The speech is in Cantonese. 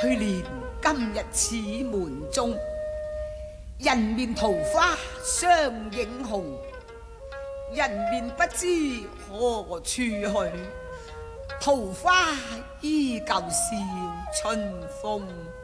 去年今日此門中，人面桃花相映紅，人面不知何處去，桃花依舊笑春風。